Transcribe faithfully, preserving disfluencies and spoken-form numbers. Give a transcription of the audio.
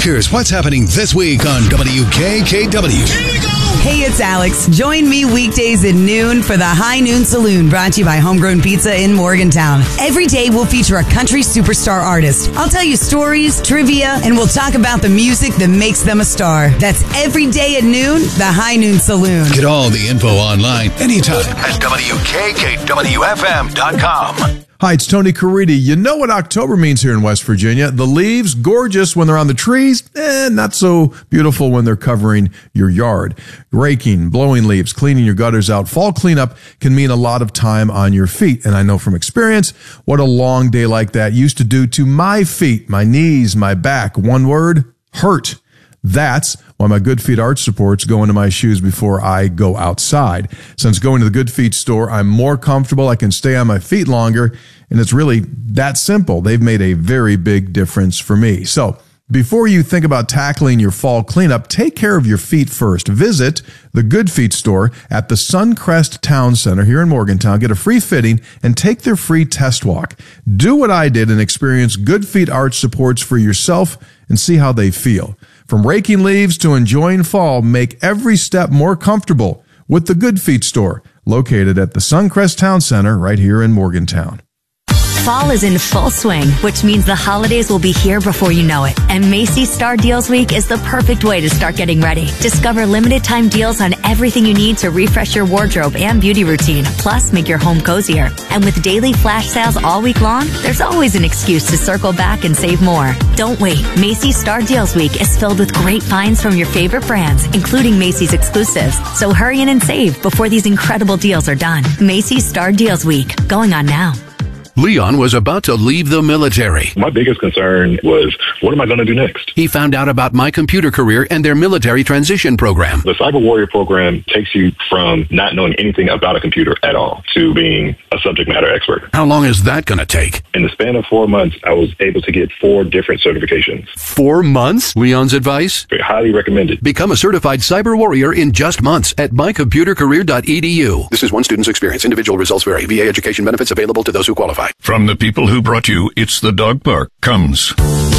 Here's what's happening this week on W K K W. Here we go! Hey, it's Alex. Join me weekdays at noon for the High Noon Saloon, brought to you by Homegrown Pizza in Morgantown. Every day we'll feature a country superstar artist. I'll tell you stories, trivia, and we'll talk about the music that makes them a star. That's every day at noon, the High Noon Saloon. Get all the info online anytime at W K K W F M dot com. Hi, it's Tony Caridi. You know what October means here in West Virginia. The leaves, gorgeous when they're on the trees, and not so beautiful when they're covering your yard. Raking, blowing leaves, cleaning your gutters out. Fall cleanup can mean a lot of time on your feet. And I know from experience what a long day like that used to do to my feet, my knees, my back. One word, hurt. That's why my Good Feet arch supports go into my shoes before I go outside. Since going to the Good Feet store, I'm more comfortable. I can stay on my feet longer, and it's really that simple. They've made a very big difference for me. So before you think about tackling your fall cleanup, take care of your feet first. Visit the Good Feet store at the Suncrest Town Center here in Morgantown. Get a free fitting and take their free test walk. Do what I did and experience Good Feet arch supports for yourself and see how they feel. From raking leaves to enjoying fall, make every step more comfortable with the Good Feet store, located at the Suncrest Town Center right here in Morgantown. Fall is in full swing, which means the holidays will be here before you know it. And Macy's Star Deals Week is the perfect way to start getting ready. Discover limited time deals on everything you need to refresh your wardrobe and beauty routine, plus make your home cozier. And with daily flash sales all week long, there's always an excuse to circle back and save more. Don't wait. Macy's Star Deals Week is filled with great finds from your favorite brands, including Macy's exclusives. So hurry in and save before these incredible deals are done. Macy's Star Deals Week, going on now. Leon was about to leave the military. My biggest concern was, what am I going to do next? He found out about My Computer Career and their military transition program. The Cyber Warrior program takes you from not knowing anything about a computer at all to being a subject matter expert. How long is that going to take? In the span of four months, I was able to get four different certifications. Four months? Leon's advice? I highly recommend it. Become a certified cyber warrior in just months at my computer career dot e d u. This is one student's experience. Individual results vary. V A education benefits available to those who qualify. From the people who brought you It's the Dog Park comes